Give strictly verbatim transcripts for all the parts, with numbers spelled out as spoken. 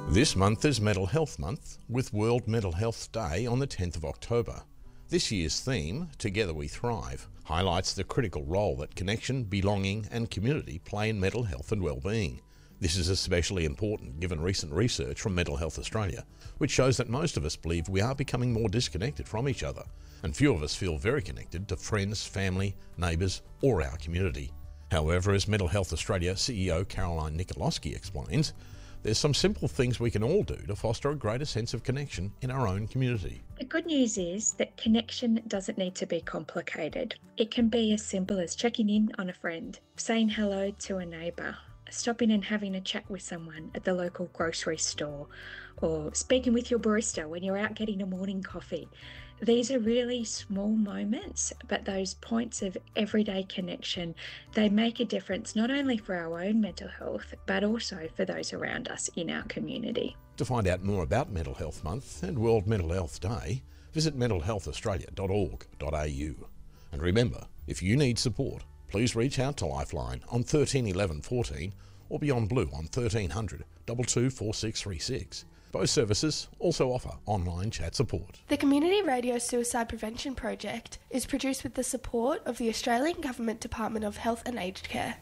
This month is Mental Health Month, with World Mental Health Day on the tenth of October. This year's theme, Together We Thrive, highlights the critical role that connection, belonging and community play in mental health and well-being. This is especially important given recent research from Mental Health Australia, which shows that most of us believe we are becoming more disconnected from each other, and few of us feel very connected to friends, family, neighbours or our community. However, as Mental Health Australia C E O Caroline Nikolowski explains, there's some simple things we can all do to foster a greater sense of connection in our own community. The good news is that connection doesn't need to be complicated. It can be as simple as checking in on a friend, saying hello to a neighbour, stopping and having a chat with someone at the local grocery store, or speaking with your barista when you're out getting a morning coffee. These are really small moments, but those points of everyday connection, they make a difference not only for our own mental health, but also for those around us in our community. To find out more about Mental Health Month and World Mental Health Day, visit mental health australia dot org dot a u. And remember, if you need support, please reach out to Lifeline on thirteen eleven fourteen or Beyond Blue on thirteen hundred two two four six three six. Both services also offer online chat support. The Community Radio Suicide Prevention Project is produced with the support of the Australian Government Department of Health and Aged Care.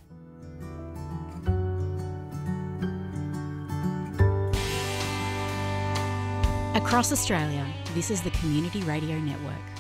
Across Australia, this is the Community Radio Network.